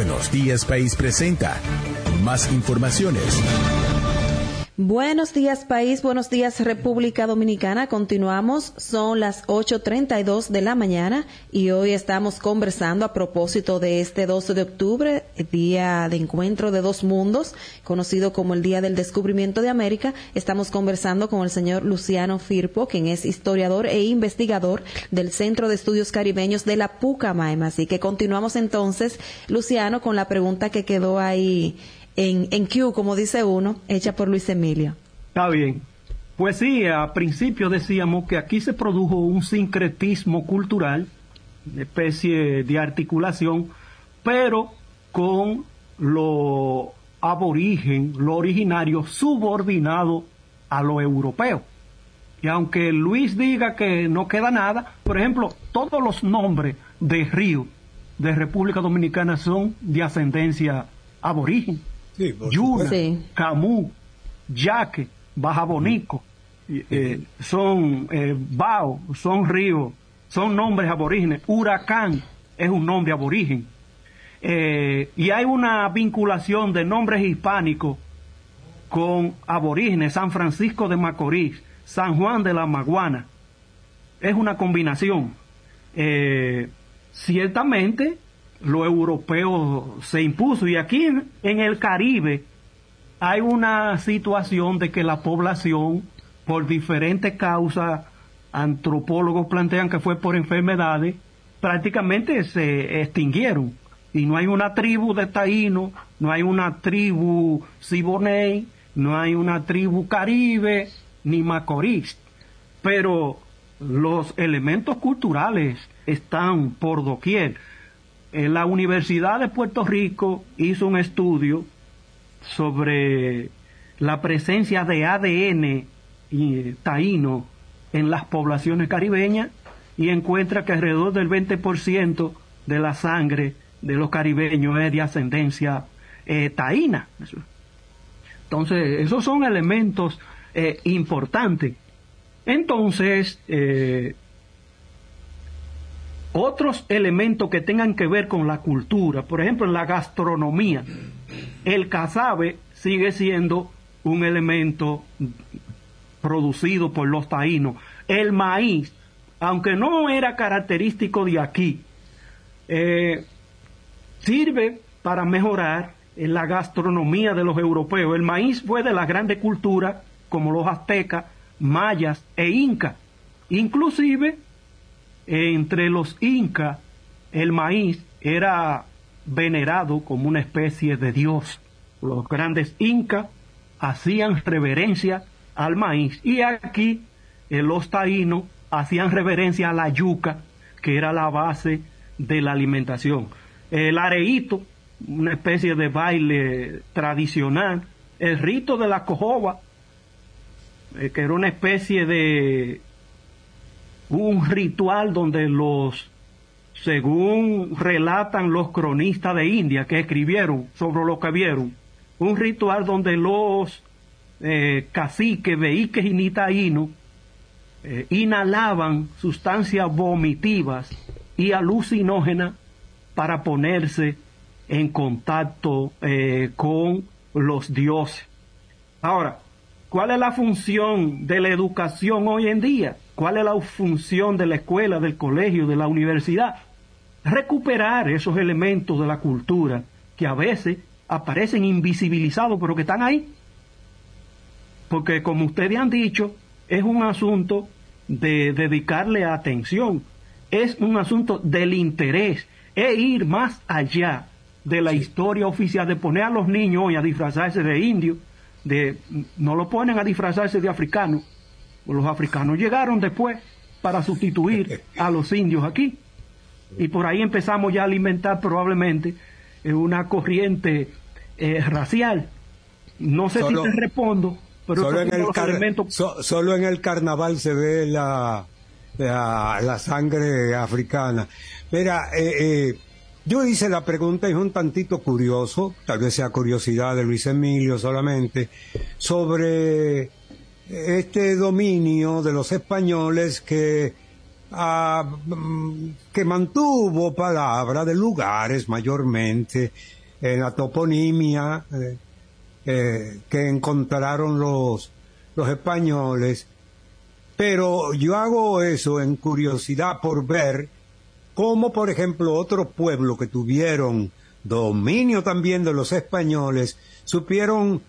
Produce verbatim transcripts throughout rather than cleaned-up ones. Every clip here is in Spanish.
Buenos Días País presenta más informaciones. Buenos días, país. Buenos días, República Dominicana. Continuamos. Son las ocho treinta y dos de la mañana y hoy estamos conversando a propósito de este doce de octubre, Día de Encuentro de Dos Mundos, conocido como el Día del Descubrimiento de América. Estamos conversando con el señor Luciano Firpo, quien es historiador e investigador del Centro de Estudios Caribeños de la Pucamaima. Así que continuamos entonces, Luciano, con la pregunta que quedó ahí En, en Q, como dice uno, hecha por Luis Emilio. Está bien. Pues sí, a principio decíamos que aquí se produjo un sincretismo cultural, una especie de articulación, pero con lo aborigen, lo originario, subordinado a lo europeo. Y aunque Luis diga que no queda nada, por ejemplo, todos los nombres de río de República Dominicana son de ascendencia aborigen. Sí, Yuna, sí. Camus, Yaque, Baja Bonico, sí. eh, son eh, Bao, son ríos, son nombres aborígenes. Huracán es un nombre aborigen. Eh, y hay una vinculación de nombres hispánicos con aborígenes. San Francisco de Macorís, San Juan de la Maguana. Es una combinación. Eh, ciertamente lo europeo se impuso, y aquí en, en el Caribe hay una situación de que la población, por diferentes causas, antropólogos plantean que fue por enfermedades, prácticamente se extinguieron, y no hay una tribu de taíno, no hay una tribu siboney, no hay una tribu caribe, ni macorís, pero los elementos culturales están por doquier. La Universidad de Puerto Rico hizo un estudio sobre la presencia de A D N y taíno en las poblaciones caribeñas y encuentra que alrededor del veinte por ciento de la sangre de los caribeños es de ascendencia eh, taína. Entonces, esos son elementos eh, importantes. Entonces, eh, otros elementos que tengan que ver con la cultura, por ejemplo, en la gastronomía, el casabe sigue siendo un elemento producido por los taínos. El maíz, aunque no era característico de aquí, eh, sirve para mejorar en la gastronomía de los europeos. El maíz fue de las grandes culturas como los aztecas, mayas e incas. Inclusive, entre los incas, el maíz era venerado como una especie de dios. Los grandes incas hacían reverencia al maíz, y aquí eh, los taínos hacían reverencia a la yuca, que era la base de la alimentación. El areíto, una especie de baile tradicional. El rito de la cojoba, eh, que era una especie de un ritual donde los, según relatan los cronistas de India que escribieron sobre lo que vieron, un ritual donde los eh, caciques, veiques y nitaínos eh, inhalaban sustancias vomitivas y alucinógenas para ponerse en contacto eh, con los dioses. Ahora, ¿cuál es la función de la educación hoy en día? ¿Cuál es la función de la escuela, del colegio, de la universidad? Recuperar esos elementos de la cultura que a veces aparecen invisibilizados, pero que están ahí. Porque, como ustedes han dicho, es un asunto de dedicarle atención, es un asunto del interés, es ir más allá de la sí. historia oficial, de poner a los niños hoy a disfrazarse de indios, de, no lo ponen a disfrazarse de africanos. Los africanos llegaron después para sustituir a los indios aquí, y por ahí empezamos ya a alimentar probablemente eh, una corriente eh, racial. No sé solo, si te respondo, pero solo en, el car- elementos... so, solo en el carnaval se ve la, la, la sangre africana. Mira, eh, eh, yo hice la pregunta, y es un tantito curioso, tal vez sea curiosidad de Luis Emilio solamente, sobre este dominio de los españoles que ah, que mantuvo palabra de lugares mayormente en la toponimia eh, eh, que encontraron los, los españoles. Pero yo hago eso en curiosidad por ver cómo, por ejemplo, otros pueblos que tuvieron dominio también de los españoles supieron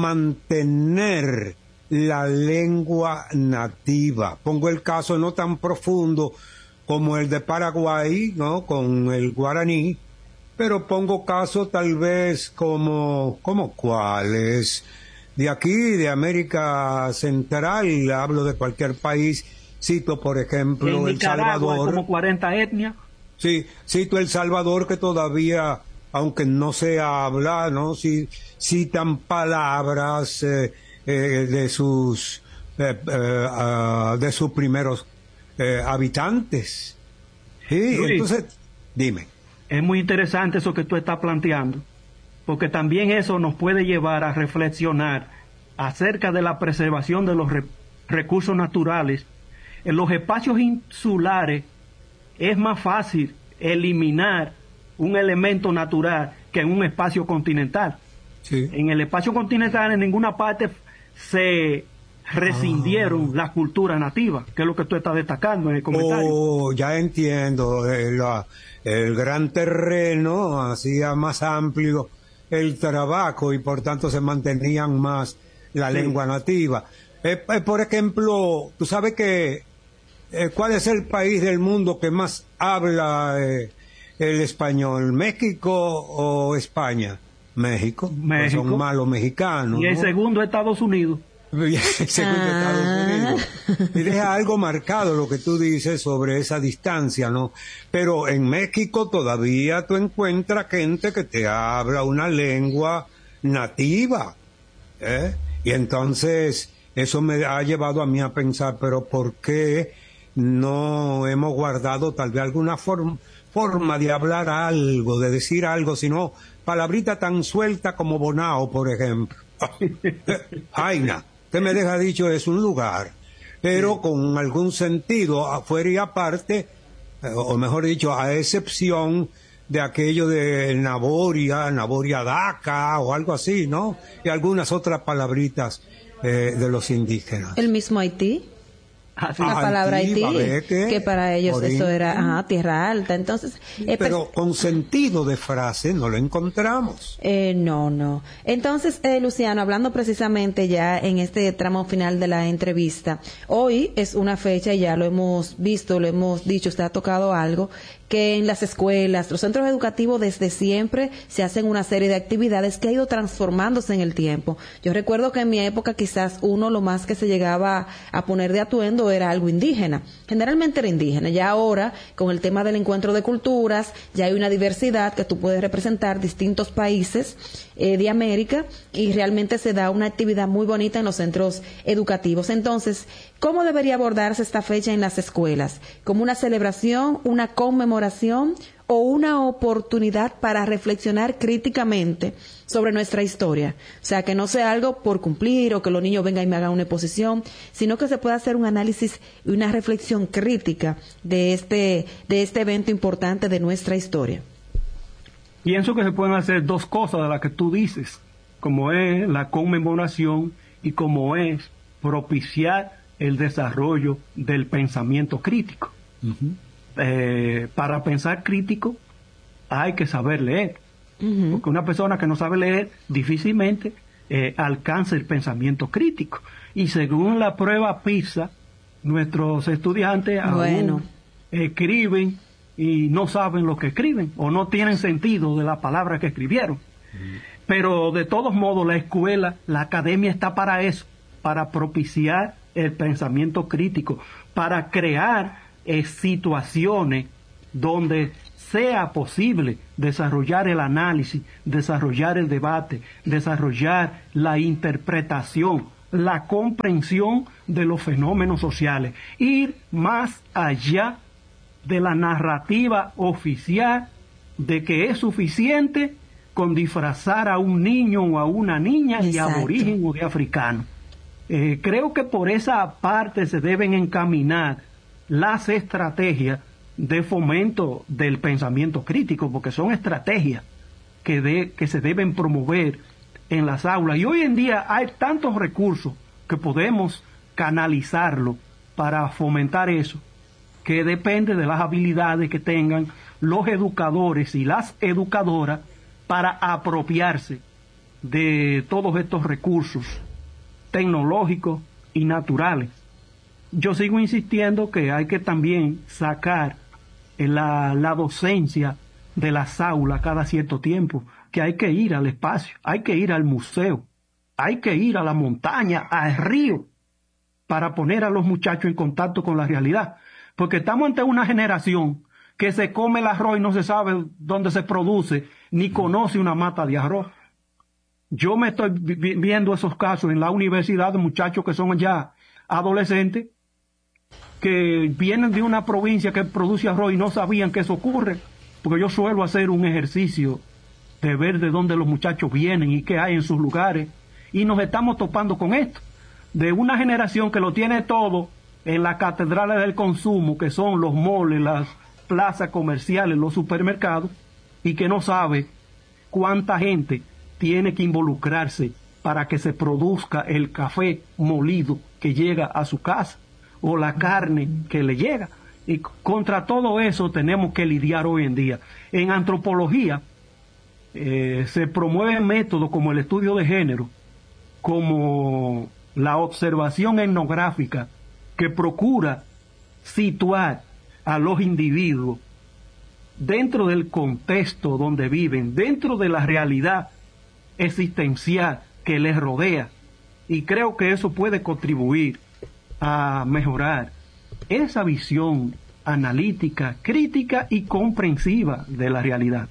mantener la lengua nativa. Pongo el caso no tan profundo como el de Paraguay, ¿no? Con el guaraní, pero pongo caso tal vez como, como cuáles. De aquí, de América Central, hablo de cualquier país, cito por ejemplo en El Nicaragua Salvador. Hay como cuarenta etnias. Sí, cito El Salvador, que todavía, aunque no se habla, ¿no? Sí, citan palabras eh, eh, de sus eh, eh, uh, de sus primeros eh, habitantes. Sí, Luis, entonces, dime. Es muy interesante eso que tú estás planteando, porque también eso nos puede llevar a reflexionar acerca de la preservación de los re- recursos naturales. En los espacios insulares es más fácil eliminar un elemento natural que en un espacio continental. Sí. En el espacio continental en ninguna parte se rescindieron Ah. las culturas nativas, que es lo que tú estás destacando en el comentario. Oh, ya entiendo. El, la- el gran terreno hacía más amplio el trabajo y por tanto se mantenían más la Sí. lengua nativa. Eh, eh, por ejemplo, tú sabes que eh, ¿cuál es el país del mundo que más habla eh, el español? ¿México o España? México. Pues México. son malos mexicanos. Y el ¿no? segundo Estados Unidos. Según Ah. Estados Unidos. Y deja algo marcado lo que tú dices sobre esa distancia, ¿no? Pero en México todavía tú encuentras gente que te habla una lengua nativa, ¿eh? Y entonces eso me ha llevado a mí a pensar, pero ¿por qué no hemos guardado tal vez alguna forma, forma de hablar algo, de decir algo, sino palabrita tan suelta como bonao, por ejemplo? Jaina, usted me deja dicho es un lugar, pero con algún sentido afuera y aparte, eh, o mejor dicho, a excepción de aquello de Naboria, Naboria Daca o algo así, ¿no? Y algunas otras palabritas eh, de los indígenas. El mismo Haití. Así. La Ah, palabra Haití, Haití, Babeque, que para ellos Orín. eso era ajá, tierra alta. Entonces, eh, Pero con sentido de frase no lo encontramos. Eh, no, no. Entonces, eh, Luciano, hablando precisamente ya en este tramo final de la entrevista, hoy es una fecha, y ya lo hemos visto, lo hemos dicho, usted ha tocado algo, que en las escuelas, los centros educativos desde siempre se hacen una serie de actividades que ha ido transformándose en el tiempo. Yo recuerdo que en mi época quizás uno lo más que se llegaba a poner de atuendo era algo indígena. Generalmente era indígena. Ya ahora, con el tema del encuentro de culturas, ya hay una diversidad que tú puedes representar distintos países eh, de América y realmente se da una actividad muy bonita en los centros educativos. Entonces, ¿cómo debería abordarse esta fecha en las escuelas? ¿Como una celebración, una conmemoración o una oportunidad para reflexionar críticamente sobre nuestra historia? O sea, que no sea algo por cumplir o que los niños vengan y me hagan una exposición, sino que se pueda hacer un análisis y una reflexión crítica de este, de este evento importante de nuestra historia. Pienso que se pueden hacer dos cosas de las que tú dices, como es la conmemoración y como es propiciar el desarrollo del pensamiento crítico. Uh-huh. Eh, para pensar crítico hay que saber leer, Uh-huh. porque una persona que no sabe leer difícilmente eh, alcanza el pensamiento crítico. Y según la prueba PISA, nuestros estudiantes Bueno. aún escriben y no saben lo que escriben o no tienen sentido de la palabra que escribieron. Uh-huh. Pero de todos modos la escuela, la academia está para eso, para propiciar el pensamiento crítico, para crear eh, situaciones donde sea posible desarrollar el análisis, desarrollar el debate, desarrollar la interpretación, la comprensión de los fenómenos sociales, ir más allá de la narrativa oficial de que es suficiente con disfrazar a un niño o a una niña de aborigen o de africano. Eh, creo que por esa parte se deben encaminar las estrategias de fomento del pensamiento crítico, porque son estrategias que, de, que se deben promover en las aulas. Y hoy en día hay tantos recursos que podemos canalizarlo para fomentar eso, que depende de las habilidades que tengan los educadores y las educadoras para apropiarse de todos estos recursos tecnológicos y naturales. Yo sigo insistiendo que hay que también sacar la, la docencia de las aulas cada cierto tiempo, que hay que ir al espacio, hay que ir al museo, hay que ir a la montaña, al río, para poner a los muchachos en contacto con la realidad. Porque estamos ante una generación que se come el arroz y no se sabe dónde se produce, ni conoce una mata de arroz. Yo me estoy viendo esos casos en la universidad de muchachos que son ya adolescentes, que vienen de una provincia que produce arroz y no sabían que eso ocurre, porque yo suelo hacer un ejercicio de ver de dónde los muchachos vienen y qué hay en sus lugares, y nos estamos topando con esto, de una generación que lo tiene todo en las catedrales del consumo, que son los moles, las plazas comerciales, los supermercados, y que no sabe cuánta gente tiene que involucrarse para que se produzca el café molido que llega a su casa, o la carne que le llega. Y contra todo eso tenemos que lidiar hoy en día. En antropología eh, se promueven métodos como el estudio de género, como la observación etnográfica, que procura situar a los individuos dentro del contexto donde viven, dentro de la realidad existencial que les rodea. Y creo que eso puede contribuir a mejorar esa visión analítica, crítica y comprensiva de la realidad.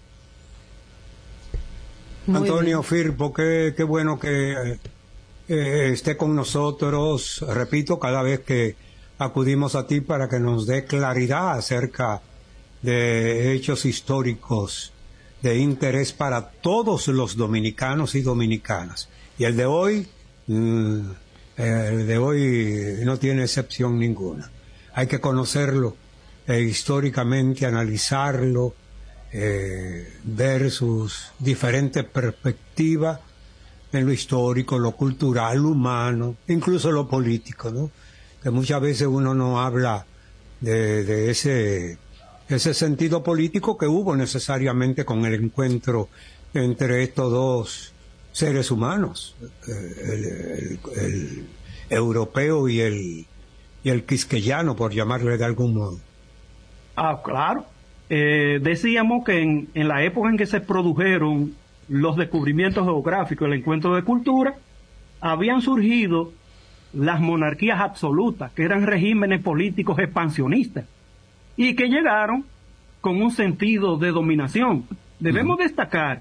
Muy Antonio bien. Firpo, qué, qué bueno que eh, esté con nosotros, repito, cada vez que acudimos a ti para que nos dé claridad acerca de hechos históricos de interés para todos los dominicanos y dominicanas. Y el de hoy, mmm, el de hoy no tiene excepción ninguna. Hay que conocerlo eh, históricamente, analizarlo, eh, ver sus diferentes perspectivas en lo histórico, lo cultural, lo humano, incluso lo político, ¿no? Que muchas veces uno no habla de, de ese, ese sentido político que hubo necesariamente con el encuentro entre estos dos seres humanos, el, el, el europeo y el, y el quisqueyano, por llamarle de algún modo. Ah, claro. Eh, decíamos que en, en la época en que se produjeron los descubrimientos geográficos, el encuentro de cultura, habían surgido las monarquías absolutas, que eran regímenes políticos expansionistas, y que llegaron con un sentido de dominación. Debemos uh-huh. destacar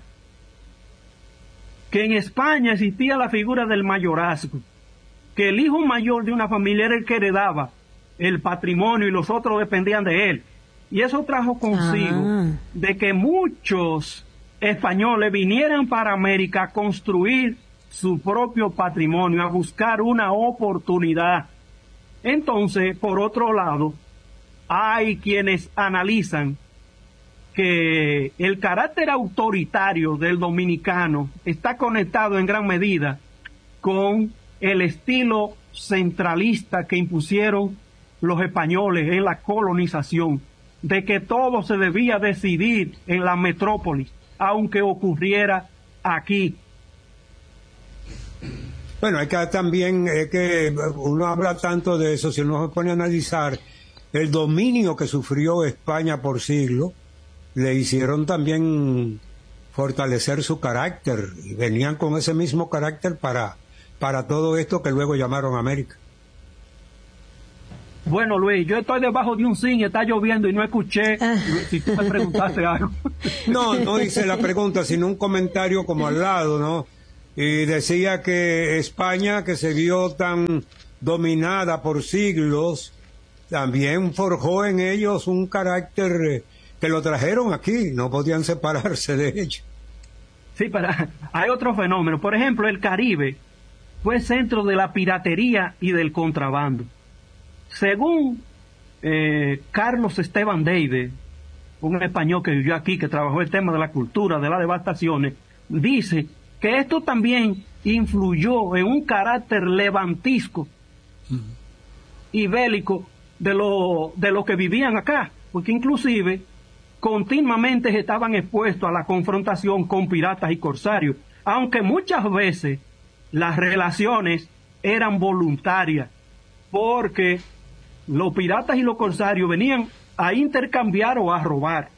que en España existía la figura del mayorazgo, que el hijo mayor de una familia era el que heredaba el patrimonio y los otros dependían de él. Y eso trajo consigo ah. de que muchos españoles vinieran para América a construir su propio patrimonio, a buscar una oportunidad. Entonces, por otro lado, hay quienes analizan que el carácter autoritario del dominicano está conectado en gran medida con el estilo centralista que impusieron los españoles en la colonización, de que todo se debía decidir en la metrópolis, aunque ocurriera aquí. Bueno, hay que también, es que uno habla tanto de eso, si uno se pone a analizar el dominio que sufrió España por siglos, le hicieron también fortalecer su carácter, y venían con ese mismo carácter para, para todo esto que luego llamaron América. Bueno, Luis, yo estoy debajo de un zinc, está lloviendo y no escuché si tú me preguntaste algo. No, no hice la pregunta, sino un comentario como al lado, ¿no? Y decía que España, que se vio tan dominada por siglos, también forjó en ellos un carácter que lo trajeron aquí, no podían separarse de ellos. Sí, pero hay otro fenómeno. Por ejemplo, el Caribe fue centro de la piratería y del contrabando. Según eh, Carlos Esteban Deide, un español que vivió aquí, que trabajó el tema de la cultura, de las devastaciones, dice que esto también influyó en un carácter levantisco uh-huh. y bélico de lo, de lo que vivían acá, porque inclusive continuamente estaban expuestos a la confrontación con piratas y corsarios, aunque muchas veces las relaciones eran voluntarias, porque los piratas y los corsarios venían a intercambiar o a robar.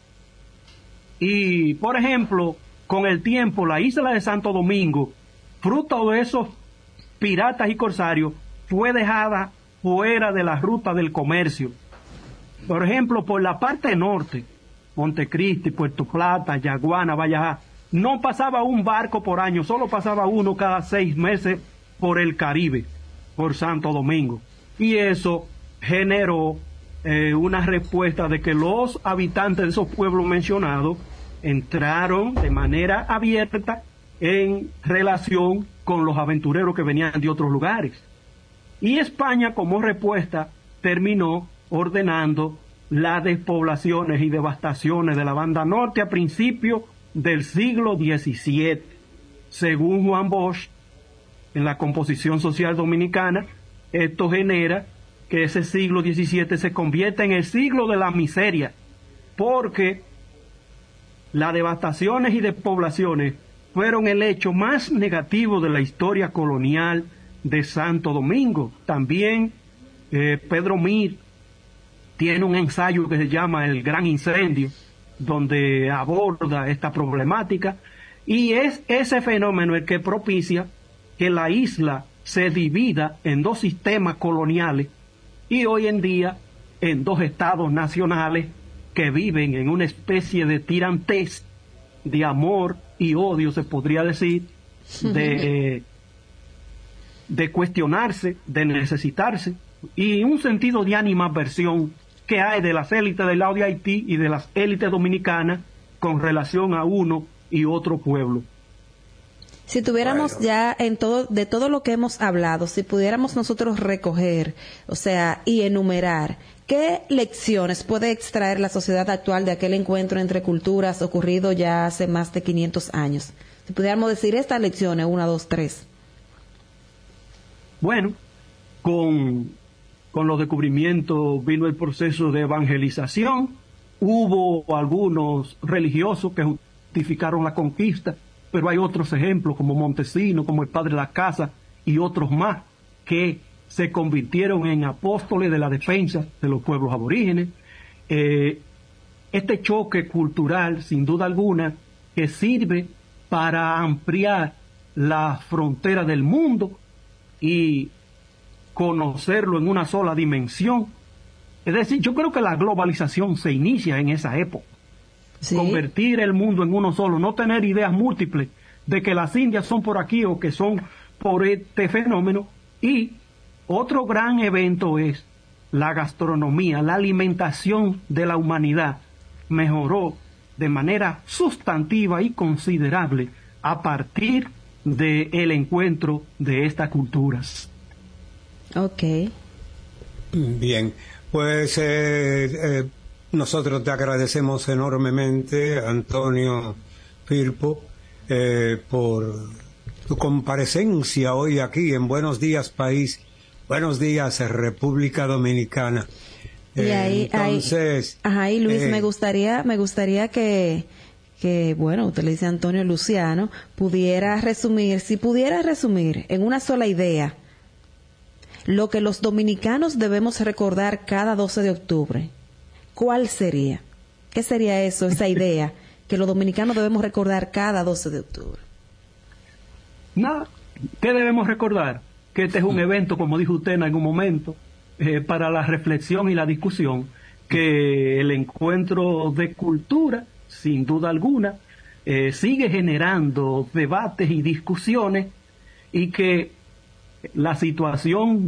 Y, por ejemplo, con el tiempo, la isla de Santo Domingo, fruto de esos piratas y corsarios, fue dejada fuera de la ruta del comercio. Por ejemplo, por la parte norte, Montecristi, Puerto Plata, Yaguana, Valleja, no pasaba un barco por año, solo pasaba uno cada seis meses por el Caribe, por Santo Domingo. Y eso generó eh, una respuesta de que los habitantes de esos pueblos mencionados entraron de manera abierta en relación con los aventureros que venían de otros lugares. Y España, como respuesta, terminó ordenando las despoblaciones y devastaciones de la banda norte a principios del siglo diecisiete. Según Juan Bosch, en la composición social dominicana, esto genera que ese siglo diecisiete se convierta en el siglo de la miseria, porque las devastaciones y despoblaciones fueron el hecho más negativo de la historia colonial de Santo Domingo. También eh, Pedro Mir tiene un ensayo que se llama El Gran Incendio, donde aborda esta problemática, y es ese fenómeno el que propicia que la isla se divida en dos sistemas coloniales y hoy en día en dos estados nacionales que viven en una especie de tirantez, de amor y odio, se podría decir, de, eh, de cuestionarse, de necesitarse, y un sentido de animadversión que hay de las élites del lado de Haití y de las élites dominicanas con relación a uno y otro pueblo. Si tuviéramos Bueno. ya en todo, de todo lo que hemos hablado, si pudiéramos nosotros recoger, o sea, y enumerar, ¿qué lecciones puede extraer la sociedad actual de aquel encuentro entre culturas ocurrido ya hace más de quinientos años? Si pudiéramos decir estas lecciones, una, dos, tres. Bueno, con, con los descubrimientos vino el proceso de evangelización. Hubo algunos religiosos que justificaron la conquista, pero hay otros ejemplos como Montesino, como el Padre Las Casas y otros más que se convirtieron en apóstoles de la defensa de los pueblos aborígenes. Eh, este choque cultural, sin duda alguna, que sirve para ampliar la frontera del mundo y conocerlo en una sola dimensión. Es decir, yo creo que la globalización se inicia en esa época. ¿Sí? Convertir el mundo en uno solo, no tener ideas múltiples de que las Indias son por aquí o que son por este fenómeno. Y otro gran evento es la gastronomía, la alimentación de la humanidad mejoró de manera sustantiva y considerable a partir del encuentro de estas culturas. Ok. Bien, pues eh, eh, nosotros te agradecemos enormemente, Antonio Firpo, eh, por tu comparecencia hoy aquí en Buenos Días País, Buenos Días República Dominicana. Y ahí, eh, entonces, ahí, ajá, y Luis, eh, me gustaría, me gustaría que, que, bueno, usted le dice Antonio Luciano, pudiera resumir, si pudiera resumir en una sola idea, lo que los dominicanos debemos recordar cada doce de octubre, ¿cuál sería? ¿Qué sería eso, esa idea que los dominicanos debemos recordar cada doce de octubre? Nada, ¿qué debemos recordar? Que este es un evento, como dijo usted en algún momento, eh, para la reflexión y la discusión, que el encuentro de cultura, sin duda alguna, eh, sigue generando debates y discusiones, y que la situación